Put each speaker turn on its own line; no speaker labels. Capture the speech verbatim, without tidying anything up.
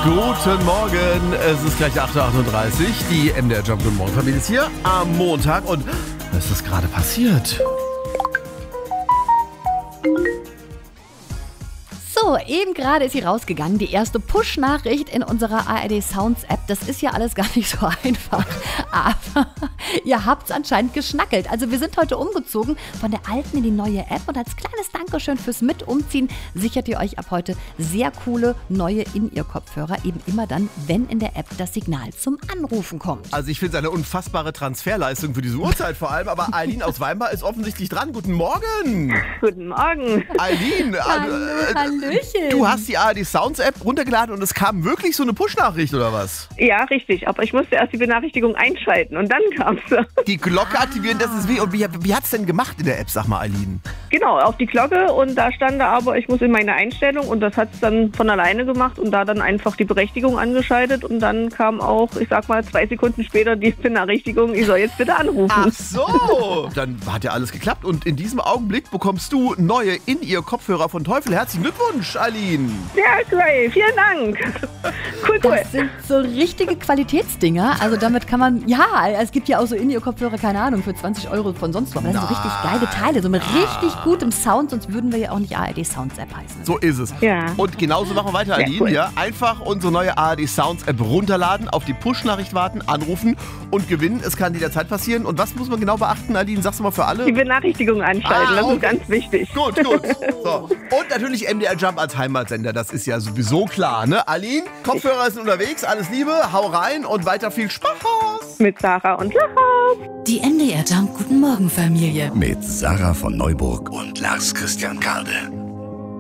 Guten Morgen, es ist gleich acht Uhr achtunddreißig. Die M D R Jump Guten Morgen Familie ist hier am Montag und es ist gerade passiert.
So, eben gerade ist sie rausgegangen, die erste Push-Nachricht in unserer A R D Sounds App. Das ist ja alles gar nicht so einfach, aber ihr habt's anscheinend geschnackelt. Also wir sind heute umgezogen von der alten in die neue App und als kleines Dankeschön fürs Mit-Umziehen sichert ihr euch ab heute sehr coole neue In-Ear-Kopfhörer, eben immer dann, wenn in der App das Signal zum Anrufen kommt.
Also ich finde es eine unfassbare Transferleistung für diese Uhrzeit vor allem, aber Eileen aus Weimar ist offensichtlich dran. Guten Morgen!
Guten Morgen.
Eileen,
Hallo,
äh,
Hallöchen.
du hast die A R D Sounds App runtergeladen und es kam wirklich so eine Push-Nachricht oder was?
Ja, richtig. Aber ich musste erst die Benachrichtigung einschalten und dann kam es.
Die Glocke aktivieren, das ist wie. Und wie, wie hat es denn gemacht in der App, sag mal, Eileen?
Genau, auf die Glocke und da stand da aber, ich muss in meine Einstellung und das hat es dann von alleine gemacht und da dann einfach die Berechtigung angeschaltet und dann kam auch, ich sag mal, zwei Sekunden später die Benachrichtigung, ich soll jetzt bitte anrufen.
Ach so! Dann hat ja alles geklappt und in diesem Augenblick bekommst du neue In-Ear-Kopfhörer von Teufel. Herzlichen Glückwunsch, Eileen!
Ja, great. Vielen Dank. Cool, cool.
Das sind so richtige Qualitätsdinger. Also damit kann man, ja, es gibt ja auch so In-Ear-Kopfhörer, keine Ahnung, für zwanzig Euro von sonst was. Das sind so richtig geile Teile, so mit richtig gutem Sound, sonst würden wir ja auch nicht A R D Sounds App heißen.
So ist es.
Ja.
Und genauso machen wir weiter,
Sehr
Eileen.
cool.
Ja, einfach unsere neue A R D Sounds App runterladen, auf die Push-Nachricht warten, anrufen und gewinnen. Es kann jederzeit passieren. Und was muss man genau beachten, Eileen? Sagst du mal für alle?
Die Benachrichtigung anschalten,
Ah,
das
okay.
ist ganz wichtig.
Gut, gut. So. Und natürlich M D R Jump als Heimatsender, das ist ja sowieso klar, ne? Eileen, Kopfhörer sind unterwegs, alles Liebe, hau rein und weiter viel Spaß.
Mit Sarah und Lacha.
Die M D R Jump Guten Morgen Familie.
Mit Sarah von Neuburg und Lars Christian Karde.